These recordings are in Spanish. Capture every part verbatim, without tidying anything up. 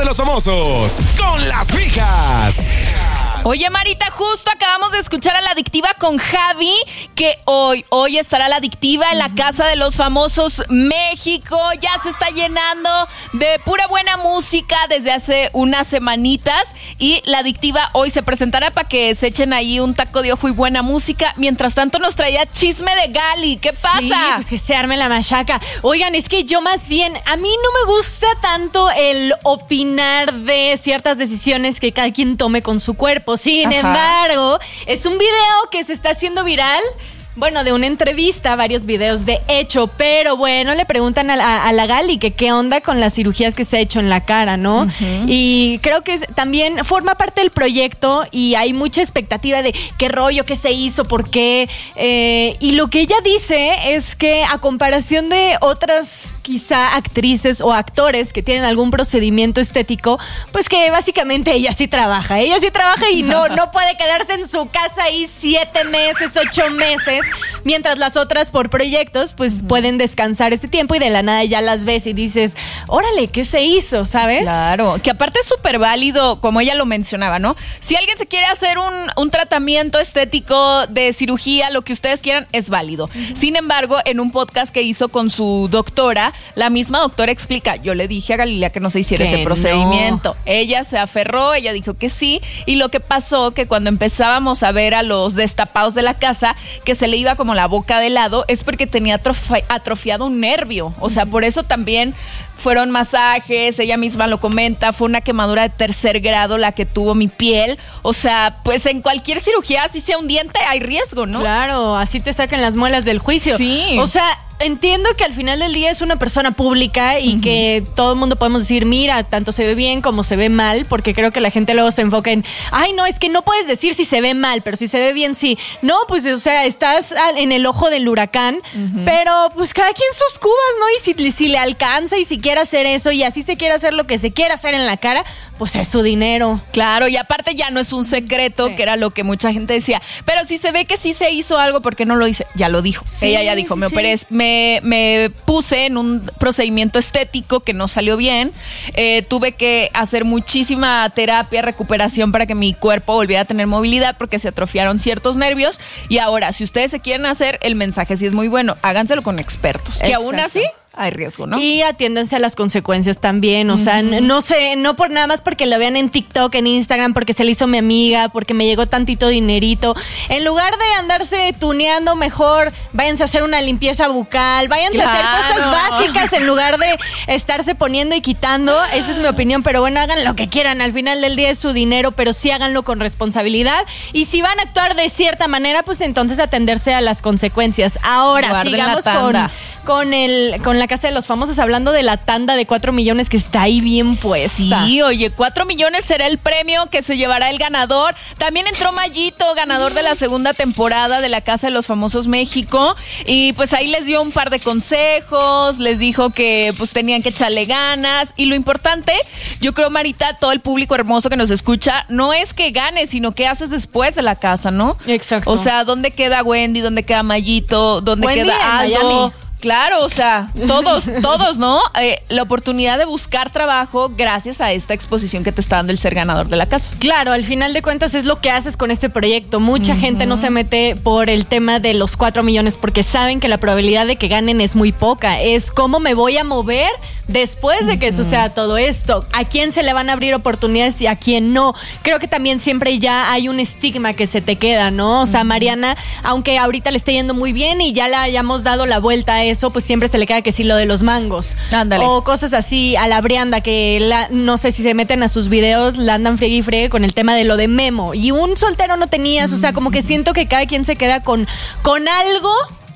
los Famosos con las Mijas. Oye, Marita, justo acabamos de escuchar a La Adictiva con Javi, que hoy, hoy estará La Adictiva en la Casa de los Famosos México. Ya se está llenando de pura buena música desde hace unas semanitas. Y La Adictiva hoy se presentará para que se echen ahí un taco de ojo y buena música. Mientras tanto nos traía chisme de Gali. ¿Qué pasa? Sí, pues que se arme la machaca. Oigan, es que yo más bien, a mí no me gusta tanto el opinar de ciertas decisiones que cada quien tome con su cuerpo. Sin Ajá. embargo, es un video que se está haciendo viral. Bueno, de una entrevista, varios videos de hecho, pero bueno, le preguntan a la, a la Gali que qué onda con las cirugías que se ha hecho en la cara, ¿no? Uh-huh. Y creo que es, también forma parte del proyecto y hay mucha expectativa de qué rollo, qué se hizo, por qué. Eh, y lo que ella dice es que a comparación de otras quizá actrices o actores que tienen algún procedimiento estético, pues que básicamente ella sí trabaja, ella sí trabaja y no, no puede quedarse en su casa ahí siete meses, ocho meses. Mientras las otras por proyectos pues uh-huh. pueden descansar ese tiempo y de la nada ya las ves y dices, órale, ¿qué se hizo? ¿Sabes? Claro, que aparte es súper válido, como ella lo mencionaba, ¿no? Si alguien se quiere hacer un, un tratamiento estético de cirugía, lo que ustedes quieran, es válido. Uh-huh. Sin embargo, en un podcast que hizo con su doctora, la misma doctora explica, yo le dije a Galilea que no se hiciera ese procedimiento. No. Ella se aferró, ella dijo que sí, y lo que pasó que cuando empezábamos a ver a los destapados de la casa, que se le iba como la boca de lado, es porque tenía atrofi- atrofiado un nervio. O sea, por eso también fueron masajes, ella misma lo comenta, fue una quemadura de tercer grado la que tuvo mi piel. O sea, pues en cualquier cirugía, así sea un diente, hay riesgo, ¿no? Claro, así te sacan las muelas del juicio. Sí. O sea, entiendo que al final del día es una persona pública y uh-huh. que todo el mundo podemos decir, mira, tanto se ve bien como se ve mal, porque creo que la gente luego se enfoca en, ay, no, es que no puedes decir si se ve mal, pero si se ve bien, sí. No, pues, o sea, estás en el ojo del huracán, uh-huh. pero pues cada quien sus cubas, ¿no? Y si, si le alcanza y si quiere hacer eso y así se quiere hacer lo que se quiera hacer en la cara, pues es su dinero. Claro, y aparte ya no es un secreto, sí. que era lo que mucha gente decía, pero si se ve que sí se hizo algo, ¿por qué no lo hice? Ya lo dijo. Sí, ella ya dijo, me sí. operé, me Me, me puse en un procedimiento estético que no salió bien. Eh, tuve que hacer muchísima terapia, recuperación para que mi cuerpo volviera a tener movilidad porque se atrofiaron ciertos nervios. Y ahora, si ustedes se quieren hacer, el mensaje sí es muy bueno. Háganselo con expertos. Exacto. Que aún así hay riesgo, ¿no? Y atiéndanse a las consecuencias también, o uh-huh. sea, no sé, no por nada más porque lo vean en TikTok, en Instagram, porque se le hizo mi amiga, porque me llegó tantito dinerito. En lugar de andarse tuneando, mejor váyanse a hacer una limpieza bucal, váyanse claro. a hacer cosas básicas en lugar de estarse poniendo y quitando. Esa es mi opinión, pero bueno, hagan lo que quieran, al final del día es su dinero, pero sí háganlo con responsabilidad. Y si van a actuar de cierta manera, pues entonces atenderse a las consecuencias. Ahora, Guarden sigamos con, con, el, con la Casa de los Famosos, hablando de la tanda de cuatro millones que está ahí bien puesta. Sí, oye, cuatro millones será el premio que se llevará el ganador. También entró Mayito, ganador de la segunda temporada de la Casa de los Famosos México, y pues ahí les dio un par de consejos, les dijo que pues tenían que echarle ganas, y lo importante, yo creo, Marita, todo el público hermoso que nos escucha, no es que ganes, sino qué haces después de la casa, ¿no? Exacto. O sea, ¿dónde queda Wendy? ¿Dónde queda Mayito? ¿Dónde Wendy queda Aldo? Miami. Claro, o sea, todos, todos, ¿no? Eh, la oportunidad de buscar trabajo gracias a esta exposición que te está dando el ser ganador de la casa. Claro, al final de cuentas es lo que haces con este proyecto. Mucha uh-huh. gente no se mete por el tema de los cuatro millones porque saben que la probabilidad de que ganen es muy poca. Es cómo me voy a mover después de que uh-huh. suceda todo esto. ¿A quién se le van a abrir oportunidades y a quién no? Creo que también siempre ya hay un estigma que se te queda, ¿no? O sea, uh-huh. Mariana, aunque ahorita le esté yendo muy bien y ya le hayamos dado la vuelta a eso, pues siempre se le queda que sí lo de los mangos. Ándale. O cosas así, a la Brianda, que la, no sé si se meten a sus videos, la andan friegue y friegue con el tema de lo de Memo. Y un soltero no tenías, o sea, como que siento que cada quien se queda con, con algo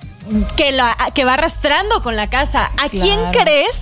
que, la, que va arrastrando con la casa. ¿A claro. quién crees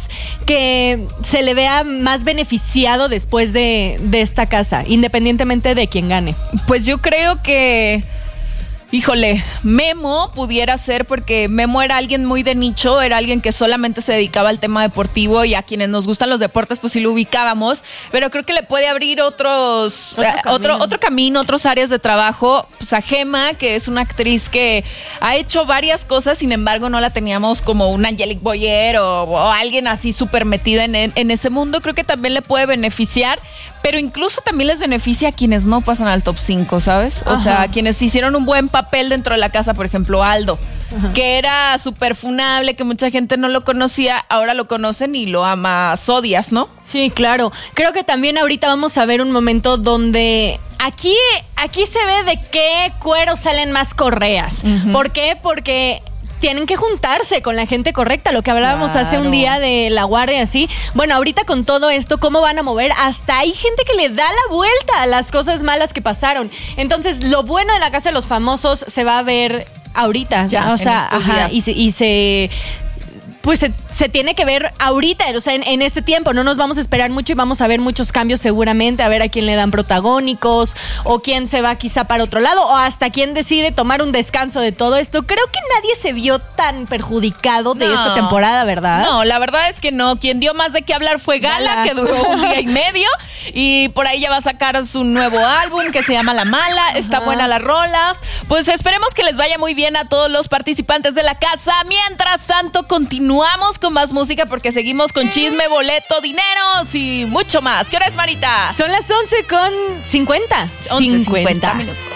que se le vea más beneficiado después de, de esta casa, independientemente de quién gane? Pues yo creo que Híjole, Memo pudiera ser, porque Memo era alguien muy de nicho, era alguien que solamente se dedicaba al tema deportivo y a quienes nos gustan los deportes pues sí lo ubicábamos, pero creo que le puede abrir otros otro, eh, camino. otro, otro camino, otras áreas de trabajo, pues a Gema, que es una actriz que ha hecho varias cosas, sin embargo no la teníamos como una Angelique Boyer o, o alguien así súper metida en, en ese mundo. Creo que también le puede beneficiar, pero incluso también les beneficia a quienes no pasan al top cinco, ¿sabes? O Ajá. sea, a quienes hicieron un buen papel dentro de la casa, por ejemplo, Aldo, Ajá. que era súper funable, que mucha gente no lo conocía, ahora lo conocen y lo ama Zodias, ¿no? Sí, claro. Creo que también ahorita vamos a ver un momento donde aquí, aquí se ve de qué cuero salen más correas. Uh-huh. ¿Por qué? Porque tienen que juntarse con la gente correcta, lo que hablábamos claro. hace un día de La Guardia, así. Bueno, ahorita con todo esto, ¿cómo van a mover? Hasta hay gente que le da la vuelta a las cosas malas que pasaron. Entonces, lo bueno de la Casa de los Famosos se va a ver ahorita. Ya, o sea, ajá, y se... Y se pues se, se tiene que ver ahorita, o sea, en, en este tiempo. No nos vamos a esperar mucho y vamos a ver muchos cambios seguramente, a ver a quién le dan protagónicos o quién se va quizá para otro lado o hasta quién decide tomar un descanso de todo esto. Creo que nadie se vio tan perjudicado de no, esta temporada, ¿verdad? No, la verdad es que no. Quien dio más de qué hablar fue Gala, Gala. que duró un día y medio y por ahí ya va a sacar su nuevo álbum que se llama La Mala. Ajá. Está buena las rolas. Pues esperemos que les vaya muy bien a todos los participantes de la casa. Mientras tanto, continuamos con más música porque seguimos con chisme, boleto, dineros y mucho más. ¿Qué hora es, Marita? Son las once con cincuenta. once cincuenta minutos.